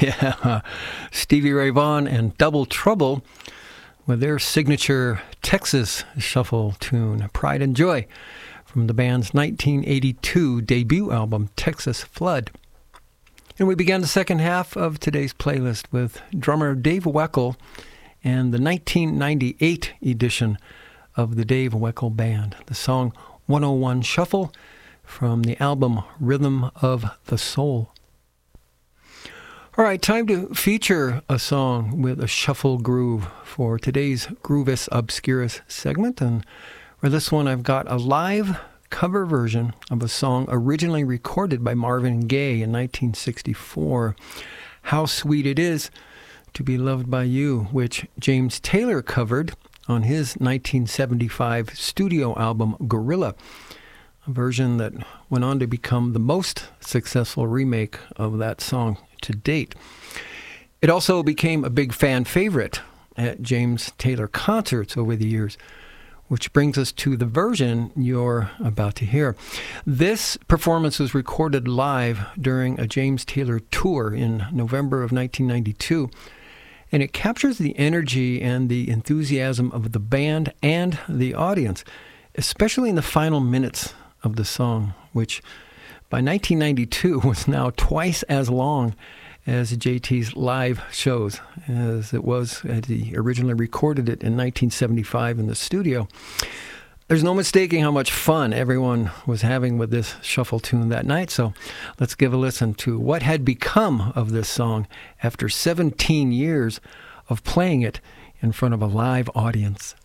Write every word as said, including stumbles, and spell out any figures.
Yeah, Stevie Ray Vaughan and Double Trouble with their signature Texas shuffle tune, Pride and Joy, from the band's nineteen eighty-two debut album, Texas Flood. And we began the second half of today's playlist with drummer Dave Weckl and the nineteen ninety-eight edition of the Dave Weckl Band, the song one oh one Shuffle from the album Rhythm of the Soul. All right, time to feature a song with a shuffle groove for today's Groovis Obscurus segment. And for this one, I've got a live cover version of a song originally recorded by Marvin Gaye in nineteen sixty-four, How Sweet It Is to Be Loved by You, which James Taylor covered on his nineteen seventy-five studio album Gorilla, a version that went on to become the most successful remake of that song to date. It also became a big fan favorite at James Taylor concerts over the years, which brings us to the version you're about to hear. This performance was recorded live during a James Taylor tour in November of nineteen ninety-two, and it captures the energy and the enthusiasm of the band and the audience, especially in the final minutes of the song, which by nineteen ninety-two was now twice as long as J T's live shows as it was as he originally recorded it in nineteen seventy-five in the studio. There's no mistaking how much fun everyone was having with this shuffle tune that night, so let's give a listen to what had become of this song after seventeen years of playing it in front of a live audience.